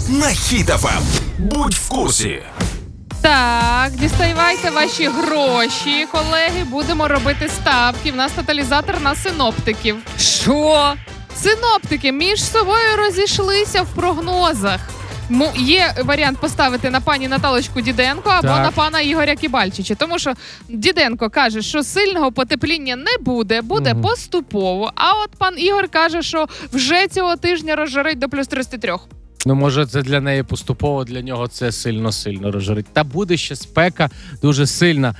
на Хіт ФМ. Будь в курсі. Так, діставайте ваші гроші, колеги. Будемо робити ставки. В нас тоталізатор на синоптиків. Що? Синоптики між собою розійшлися в прогнозах. Є варіант поставити на пані Наталочку Діденко або на пана Ігоря Кібальчича. Тому що Діденко каже, що сильного потепління не буде, буде поступово. А от пан Ігор каже, що вже цього тижня розжарить до плюс 33. Ну, може, це для неї поступово, для нього це сильно-сильно розжарить. Та буде ще спека дуже сильна.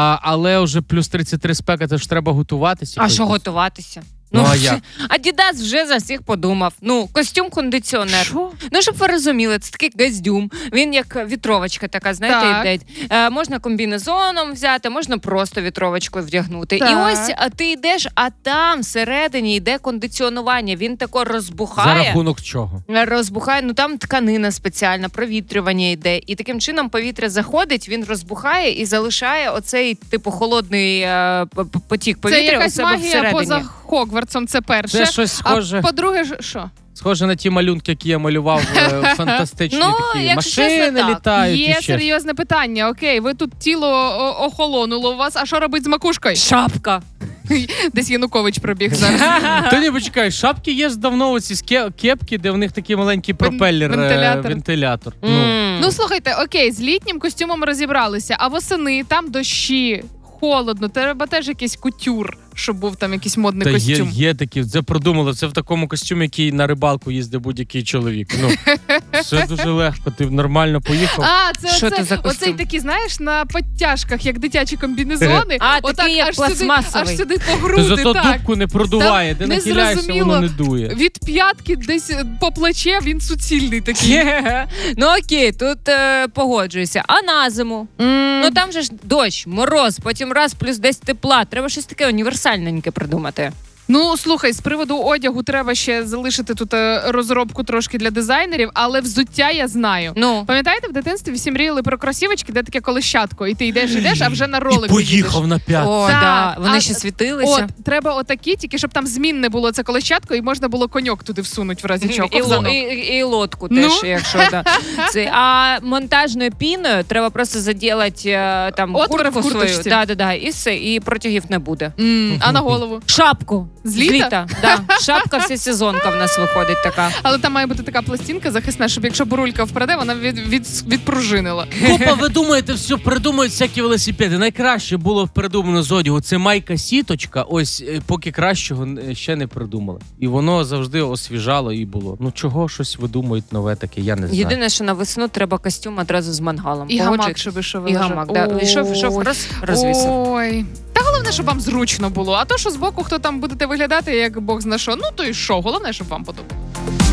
Але вже плюс 33 спека, це ж треба готуватися. А що готуватися? Ну, а як? Адідас вже за всіх подумав. Ну, костюм-кондиціонер. Що? Ну, щоб ви розуміли, це такий костюм. Він як вітровочка така, знаєте, йде. Можна комбінезоном взяти, можна просто вітровочкою вдягнути. Так. І ось ти йдеш, а там всередині йде кондиціонування. Він тако розбухає. За рахунок чого? Розбухає, ну там тканина спеціальна, провітрювання йде. І таким чином повітря заходить, він розбухає і залишає оцей, типу, холодний потік повітря у якась себе магія всередині. поза Хогвартсом, це перше. Це щось схоже. А по-друге, що? Схоже на ті малюнки, які я малював, фантастичні Ну, такі. якщо Машини чесно, так. літають. Є і ще. серйозне питання. Окей, ви тут тіло охолонуло у вас, а що робить з макушкою? Шапка. Десь Янукович пробіг зараз. Та ні, почекай, шапки є ж давно оці кепки, де в них такий маленький пропелер, вентилятор. Ну, слухайте, окей, з літнім костюмом розібралися, а восени там дощі, холодно, треба теж якийсь кутюр, щоб був там якийсь модний Та костюм. є такі, це продумали, це в такому костюмі, який на рибалку їздить будь-який чоловік. Ну, це дуже легко, ти нормально поїхав. А, Що це за оцей костюм? такий, знаєш, на підтяжках, як дитячі комбінезони. А, такий як пластмасовий. Аж сюди по Ти груди, зато так. дубку не продуває, де не нахиляєшся, зрозуміло. воно не дує. Від п'ятки десь по плече він суцільний такий. Ну окей, тут погоджуюся. А на зиму? Ну там же ж дощ, мороз, потім раз плюс 10 тепла. Треба щось таке універсальненьке придумати. Ну, слухай, з приводу одягу треба ще залишити тут розробку трошки для дизайнерів, але взуття я знаю. Ну. Пам'ятаєте, в дитинстві всі мріяли про кросівочки, де таке колищатко, і ти йдеш, а вже на І ролику поїхав на п'ятку. О, Так, да. Вони а- ще світилися. От, треба отакі, тільки щоб там змінне було це колищатко, і можна було коньок туди всунути в разі чого. І, ковзанок. і лодку Ну. теж, якщо да. А монтажною піною треба просто заділати там Отвори в куртку свою. курточці. Да, і все, і протягів не буде. А на голову? Шапку. З літа? Да. Шапка всесезонка в нас виходить така. Але там має бути така пластинка захисна, щоб якщо бурулька впаде, вона відпружинила. Купа, ви думаєте, все придумують всякі велосипеди. Найкраще було придумано з одягу. Це майка-сіточка, ось поки кращого ще не придумали. І воно завжди освіжало і було. Ну чого щось видумують нове таке, я не знаю. Єдине, що на весну треба костюм одразу з мангалом. І гамак, Погоджуєтесь? щоб ішов. І гамак, да. Ішов, розвісив. Ой. Та головне, щоб вам зручно було. А то, що збоку хто там будете виглядати, як Бог зна що, ну то і що. Головне, щоб вам подобалося.